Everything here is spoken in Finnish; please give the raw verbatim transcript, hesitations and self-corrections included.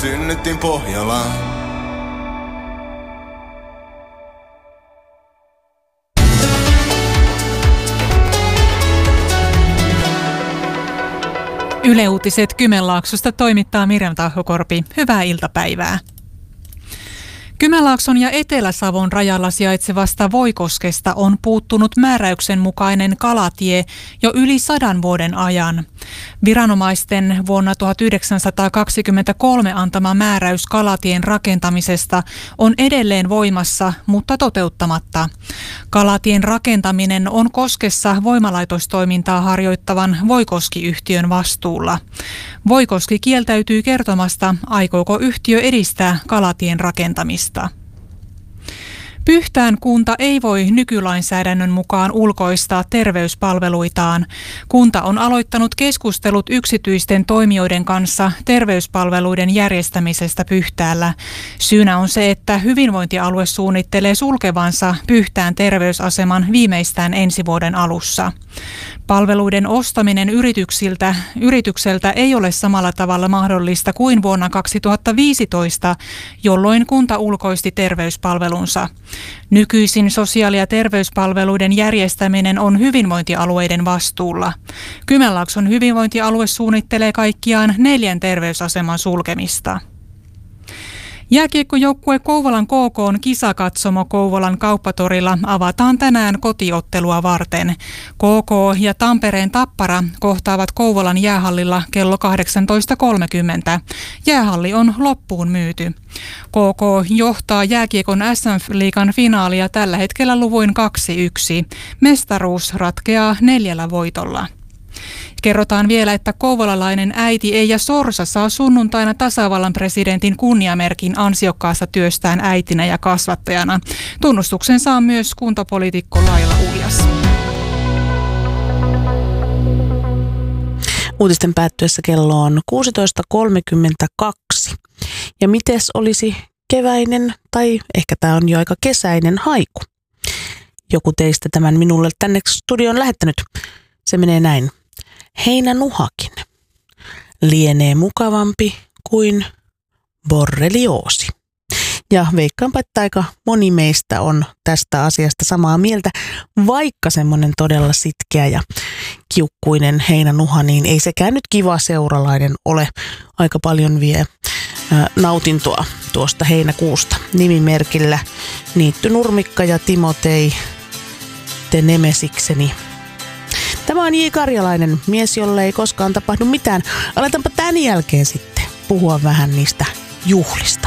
synnyttiin Pohjolaan. Yle Uutiset Kymenlaaksosta toimittaa Mirjam Tahokorpi. Hyvää iltapäivää. Kymenlaakson ja Etelä-Savon rajalla sijaitsevasta Voikoskesta on puuttunut määräyksen mukainen kalatie jo yli sadan vuoden ajan. Viranomaisten vuonna tuhatyhdeksänsataakaksikymmentäkolme antama määräys kalatien rakentamisesta on edelleen voimassa, mutta toteuttamatta. Kalatien rakentaminen on koskessa voimalaitostoimintaa harjoittavan Voikoski-yhtiön vastuulla. Voikoski kieltäytyy kertomasta, aikooko yhtiö edistää kalatien rakentamista. Pyhtään kunta ei voi nykylainsäädännön mukaan ulkoistaa terveyspalveluitaan. Kunta on aloittanut keskustelut yksityisten toimijoiden kanssa terveyspalveluiden järjestämisestä Pyhtäällä. Syynä on se, että hyvinvointialue suunnittelee sulkevansa Pyhtään terveysaseman viimeistään ensi vuoden alussa. Palveluiden ostaminen yrityksiltä, yritykseltä ei ole samalla tavalla mahdollista kuin vuonna kaksituhattaviisitoista, jolloin kunta ulkoisti terveyspalvelunsa. Nykyisin sosiaali- ja terveyspalveluiden järjestäminen on hyvinvointialueiden vastuulla. Kymenlaakson hyvinvointialue suunnittelee kaikkiaan neljän terveysaseman sulkemista. Jääkiekkojoukkue Kouvolan K K:n kisakatsomo Kouvolan kauppatorilla avataan tänään kotiottelua varten. K K ja Tampereen Tappara kohtaavat Kouvolan jäähallilla kello kahdeksantoista kolmekymmentä. Jäähalli on loppuun myyty. K K johtaa jääkiekon S M F-liigan finaalia tällä hetkellä luvuin kaksi yksi. Mestaruus ratkeaa neljällä voitolla. Kerrotaan vielä, että kouvolalainen äiti Eija Sorsa saa sunnuntaina tasavallan presidentin kunniamerkin ansiokkaasta työstään äitinä ja kasvattajana. Tunnustuksen saa myös kuntapoliitikko Laila Uljas. Uutisten päättyessä kello on kuusitoista kolmekymmentäkaksi. Ja mites olisi keväinen tai ehkä tämä on jo aika kesäinen haiku? Joku teistä tämän minulle tänne studioon lähettänyt. Se menee näin. Heinänuhakin lienee mukavampi kuin borrelioosi. Ja veikkaanpa, että aika moni meistä on tästä asiasta samaa mieltä, vaikka semmoinen todella sitkeä ja kiukkuinen heinänuha, niin ei sekään nyt kiva seuralainen ole. Aika paljon vie ää, nautintoa tuosta heinäkuusta. Nimimerkillä Niitty Nurmikka ja Timotei, te nemesikseni. Tämä on J. Karjalainen, mies, jolle ei koskaan tapahdu mitään. Aletaanpa tämän jälkeen sitten puhua vähän niistä juhlista.